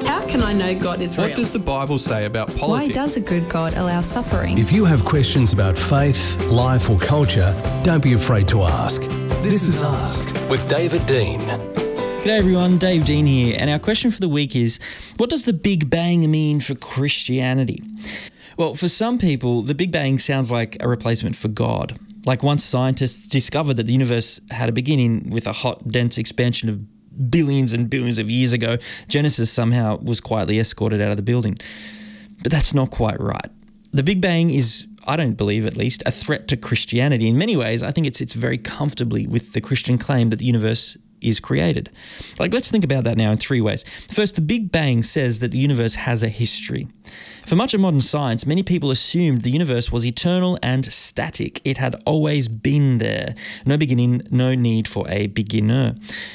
How can I know God is real? What does the Bible say about Why politics? does a good God allow suffering? If you have questions about faith, life or culture, don't be afraid to ask. This is Ask with David Dean. G'day everyone, Dave Dean here, and our question for the week is, what does the Big Bang mean for Christianity? Well, for some people, the Big Bang sounds like a replacement for God. Like once scientists discovered that the universe had a beginning with a hot, dense expansion of billions and billions of years ago, Genesis somehow was quietly escorted out of the building. But that's not quite right. The Big Bang is, I don't believe at least, a threat to Christianity. In many ways, I think it sits very comfortably with the Christian claim that the universe is created. Let's think about that now in three ways. First, the Big Bang says that the universe has a history. For much of modern science, many people assumed the universe was eternal and static. It had always been there. No beginning, no need for a beginner.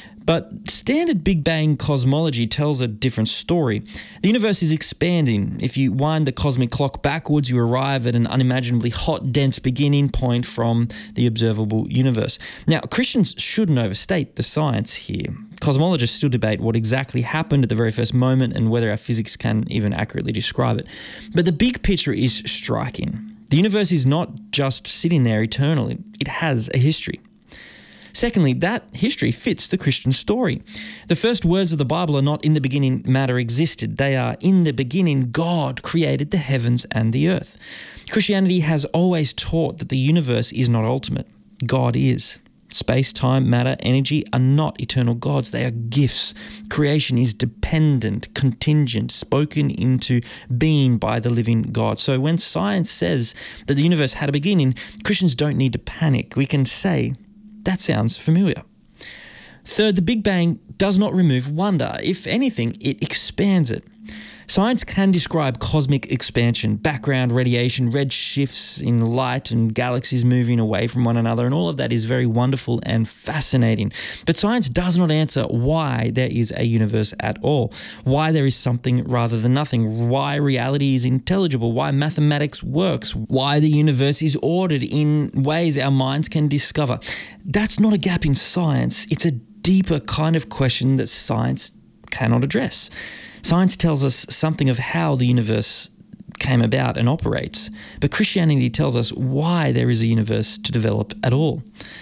But standard Big Bang cosmology tells a different story. The universe is expanding. If you wind the cosmic clock backwards, you arrive at an unimaginably hot, dense beginning point from the observable universe. Now, Christians shouldn't overstate the science here. Cosmologists still debate what exactly happened at the very first moment and whether our physics can even accurately describe it. But the big picture is striking. The universe is not just sitting there eternally. It has a history. Secondly, that history fits the Christian story. The first words of the Bible are not "in the beginning matter existed." They are "in the beginning God created the heavens and the earth." Christianity has always taught that the universe is not ultimate. God is. Space, time, matter, energy are not eternal gods. They are gifts. Creation is dependent, contingent, spoken into being by the living God. So when science says that the universe had a beginning, Christians don't need to panic. We can say, that sounds familiar. Third, the Big Bang does not remove wonder. If anything, it expands it. Science can describe cosmic expansion, background radiation, red shifts in light and galaxies moving away from one another, and all of that is very wonderful and fascinating. But science does not answer why there is a universe at all, why there is something rather than nothing, why reality is intelligible, why mathematics works, why the universe is ordered in ways our minds can discover. That's not a gap in science. It's a deeper kind of question that science cannot address. Science tells us something of how the universe came about and operates, but Christianity tells us why there is a universe to develop at all.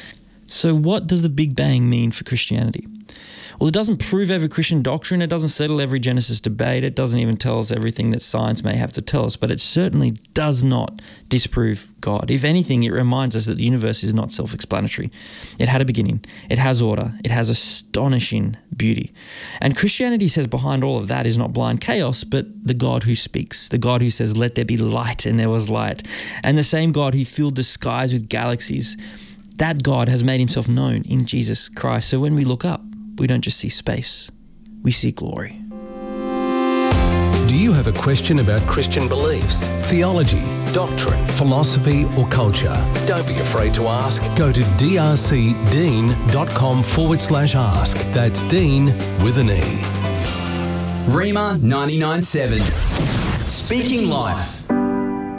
So what does the Big Bang mean for Christianity? Well, it doesn't prove every Christian doctrine, it doesn't settle every Genesis debate, it doesn't even tell us everything that science may have to tell us, but it certainly does not disprove God. If anything, it reminds us that the universe is not self-explanatory. It had a beginning, it has order, it has astonishing beauty. And Christianity says behind all of that is not blind chaos, but the God who speaks, the God who says, "Let there be light," and there was light. And the same God who filled the skies with galaxies, that God has made himself known in Jesus Christ. So when we look up, we don't just see space, we see glory. Do you have a question about Christian beliefs, theology, doctrine, philosophy or culture? Don't be afraid to ask. Go to drcdean.com/ask. That's Dean with an E. Rima 99.7. Speaking Life.